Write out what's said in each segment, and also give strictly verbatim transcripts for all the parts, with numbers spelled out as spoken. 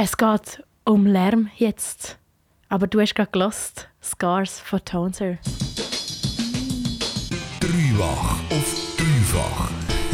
Es geht um Lärm jetzt. Aber du hast gerade gehört, Scars von Tonser. Dreifach auf dreifach.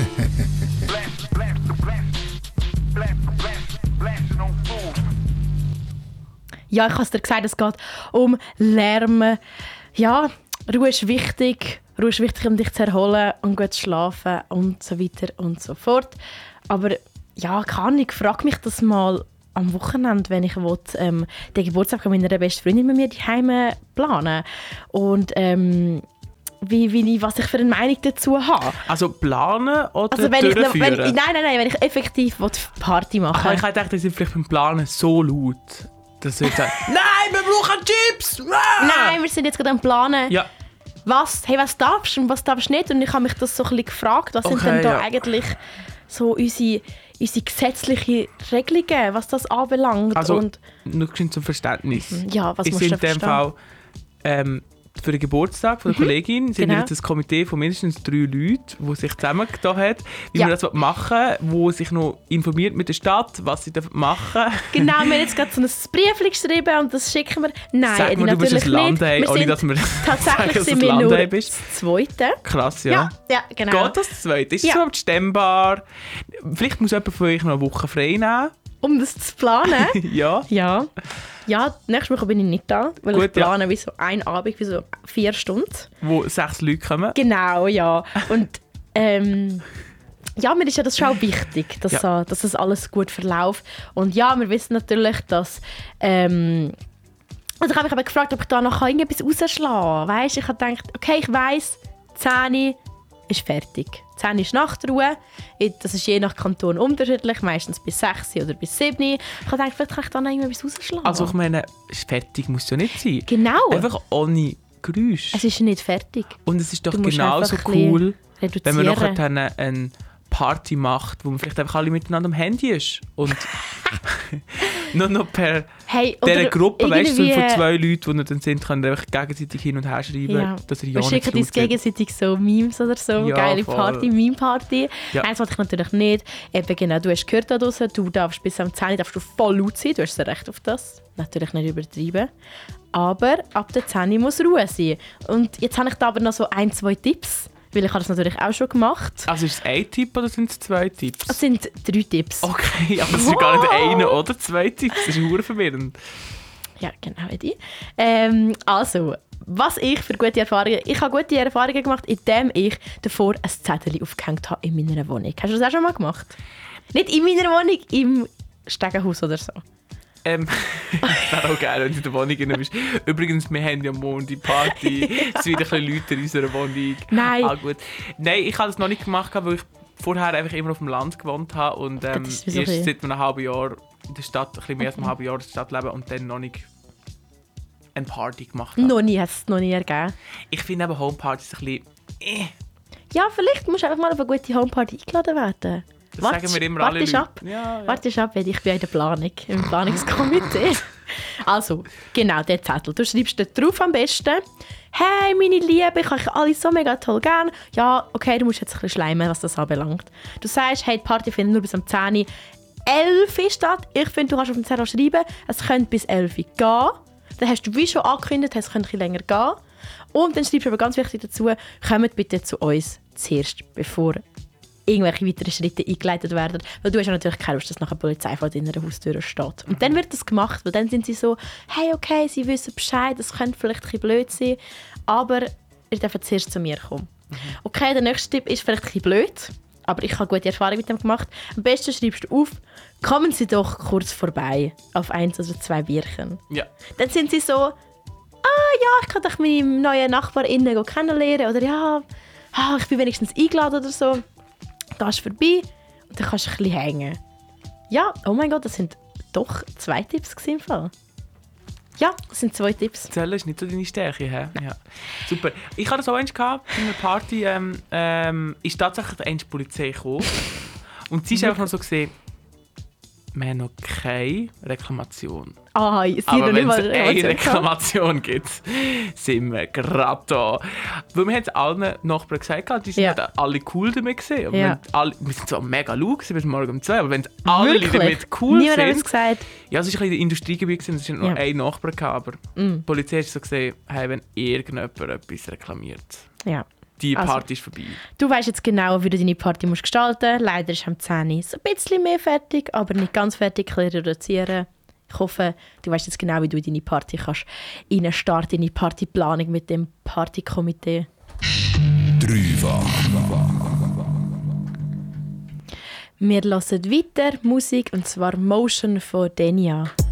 Ja, ich habe es dir gesagt, es geht um Lärm. Ja, Ruhe ist wichtig. Ruhe ist wichtig, um dich zu erholen und gut zu schlafen und so weiter und so fort. Aber ja, kann ich frage mich das mal am Wochenende, wenn ich will, ähm, den Geburtstag von meiner besten Freundin mit mir daheim planen. Und ähm, wie, wie, was ich für eine Meinung dazu habe. Also planen oder also wenn durchführen? Ich, wenn, nein, nein, nein, wenn ich effektiv will, Party machen will. Ich habe gedacht, die sind vielleicht beim Planen so laut, dass ich sage, nein, wir brauchen Chips! Ah! Nein, wir sind jetzt gerade am Planen. Ja. Was, hey, was darfst du und was darfst du nicht? Und ich habe mich das so ein bisschen gefragt, was Okay, sind denn da ja. eigentlich so unsere, unsere gesetzlichen Regelungen, was das anbelangt? Also, und, nur zum Verständnis. ja, was ich musst sind du in dem verstehen? Fall ähm, für den Geburtstag von der Mhm, Kollegin sind genau. wir jetzt ein Komitee von mindestens drei Leuten, die sich zusammengetan haben, wie Ja. wir das machen wollen, die sich noch informiert mit der Stadt, was sie machen dürfen. Genau, wir haben jetzt gerade so ein Brief geschrieben und das schicken wir. Nein, Sag Eddie, mal, du bist natürlich ein nicht. Landei, Wir ohne sind, dass wir tatsächlich sagen, dass sind du wir ein nur Landei bist. das Zweite. Krass, ja. Ja, ja, genau. Geht das Zweite? Ist Ja. das überhaupt stemmbar? Vielleicht muss jemand von euch noch eine Woche frei nehmen. Um das zu planen. Ja. Ja. Ja, nächste Woche bin ich nicht da, weil Gut, ich plane wie so ein Abend, wie so vier Stunden. Wo sechs Leute kommen. Genau, ja. Und ähm, ja, mir ist ja das schon auch wichtig, dass, Ja. äh, dass das alles gut verläuft. Und ja, wir wissen natürlich, dass... Ähm, also ich habe mich aber gefragt, ob ich da noch irgendetwas rausschlagen kann. Weißt, ich habe gedacht, okay, ich weiss, zehn ist fertig. zehn ist Nachtruhe. Das ist je nach Kanton unterschiedlich, meistens bis sechs oder bis sieben. Ich habe gedacht, vielleicht kann ich da noch irgendetwas rausschlagen. Also ich meine, fertig muss ja nicht sein. Genau. Einfach ohne Geräusch. Es ist nicht fertig. Und es ist doch Du musst genauso einfach ein cool, bisschen wenn man reduzieren. nachher dann eine Party macht, wo man vielleicht einfach alle miteinander am Handy ist. Und nur noch per Hey, dieser oder Gruppe, weißt du, so irgendwie- von zwei Leuten, die dann sind, können einfach gegenseitig hin und her schreiben, Ja. dass ihr ja Wir nicht schicken zu uns laut seid. gegenseitig so Memes oder so. Ja, Geile voll. Party, Meme-Party. Ja. Eins wollte ich natürlich nicht. Eben genau, du hast gehört da draussen, du darfst bis am zehn darfst du voll laut sein. Du hast das Recht auf das. Natürlich nicht übertreiben. Aber ab der zehn muss Ruhe sein. Und jetzt habe ich da aber noch so ein, zwei Tipps. Weil ich habe das natürlich auch schon gemacht. Also ist es ein Tipp oder sind es zwei Tipps? Es sind drei Tipps. Okay, aber es sind gar nicht einer oder zwei Tipps. Das ist verdammt verwirrend. Ja, genau, Eddie. Ähm, also, was ich für gute Erfahrungen... Ich habe gute Erfahrungen gemacht, indem ich davor ein Zettel aufgehängt habe in meiner Wohnung. Hast du das auch schon mal gemacht? Nicht in meiner Wohnung, im Stegenhaus oder so. Ähm, es wäre auch geil, wenn du in der Wohnung drin bist. Übrigens, wir haben ja morgen die Party. Es sind wieder ein bisschen Leute in unserer Wohnung. Nein. Ah, gut. Nein, ich habe das noch nicht gemacht, weil ich vorher einfach immer auf dem Land gewohnt habe. Und ähm, Das ist so erst ein- seit einem halben Jahr in der Stadt, ein bisschen mehr als einem halben Jahr in der Stadt leben und dann noch nicht eine Party gemacht habe. Noch nie, hat es noch nie ergeben. Ich finde eben Homepartys ein bisschen... Äh, Ja, vielleicht musst du einfach mal auf eine gute Homeparty eingeladen werden. das Warte- sagen wir immer alle wartest Leute. ab. Ja, ja. Warte ab, Eddie, ich bin ja in der Planung, im Planungskomitee. Also, genau, der Zettel. Du schreibst dort drauf am besten, «Hey, meine Liebe, ich habe euch alle so mega toll gern.» Ja, okay, du musst jetzt ein bisschen schleimen, was das anbelangt. Du sagst, «Hey, die Party findet nur bis am zehn Uhr elf Uhr statt. Ich finde, du kannst auf dem Zettel schreiben, es könnte bis elf Uhr gehen.» Dann hast du wie schon angekündigt, es könnte ein bisschen länger gehen. Und dann schreibst du aber ganz wichtig dazu, «Kommt bitte zu uns zuerst, bevor irgendwelche weiteren Schritte eingeleitet werden.» Weil du hast ja natürlich keine Lust, dass nachher die Polizei vor deiner Haustür steht. Und dann wird das gemacht, weil dann sind sie so, «Hey, okay, sie wissen Bescheid, das könnte vielleicht ein bisschen blöd sein, aber ihr dürft zuerst zu mir kommen.» Okay, der nächste Tipp ist vielleicht ein bisschen blöd, aber ich habe gute Erfahrungen mit dem gemacht. Am besten schreibst du auf, «Kommen Sie doch kurz vorbei auf eins oder zwei Bierchen.» Ja. Dann sind sie so, «Ah ja, ich kann doch meine neuen NachbarInnen kennenlernen.» Oder «Ja, ah, ich bin wenigstens eingeladen» oder so. Gehst vorbei und dann kannst du ein bisschen hängen. Ja, oh mein Gott, das sind doch zwei Tipps im Fall. Ja, das sind zwei Tipps. Zählen ist nicht so deine Stärke, hä? Ja. Super. Ich hatte das auch eins gehabt, in einer Party, ähm, ähm, ist tatsächlich die Polizei gekommen. Und sie ist einfach noch so gesehen, wir haben noch keine Reklamation. Ah, sie Aber noch nicht wenn es mal eine Reklamation. Reklamation gibt, sind wir gerade da. Weil wir haben es allen Nachbarn gesagt, die sind Ja. ja. alle cool damit gesehen. Ja. Ja. Alle, wir sind zwar mega laut bis morgen um zwei, aber wenn alle Wirklich? damit cool Niemand hat es sind... gesagt. Ja, es war ein bisschen in der Industriegebiet, gewesen, es war nur Ja. ein Nachbar, gehabt, aber Mm. die Polizei hat so gesehen, hey, wenn irgendjemand etwas reklamiert, Ja. die Also. Party ist vorbei. Du weißt jetzt genau, wie du deine Party musst gestalten musst. Leider ist am zehn Uhr so ein bisschen mehr fertig, aber nicht ganz fertig, ein bisschen reduzieren. Ich hoffe, du weißt jetzt genau, wie du in deine Party kannst reinstarten, in deine Partyplanung mit dem Partykomitee. Dreifach. Wir hören weiter Musik, und zwar Motion von Denia.